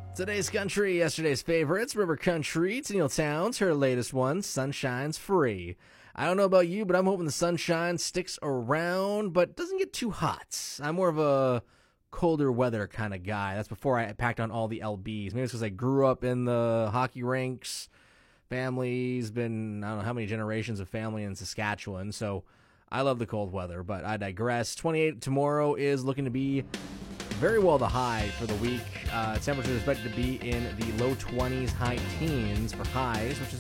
Today's country, yesterday's favorites, River Country. It's Neil Towns, her latest one, Sunshine's Free. I don't know about you, but I'm hoping the sunshine sticks around, but doesn't get too hot. I'm more of a colder weather kind of guy. That's before I packed on all the LBs. Maybe it's because I grew up in the hockey rinks. Family's been, I don't know how many generations of family in Saskatchewan, so I love the cold weather, but I digress. 28 tomorrow is looking to be very well the high for the week. Temperature is expected to be in the low 20s, high teens for highs, which is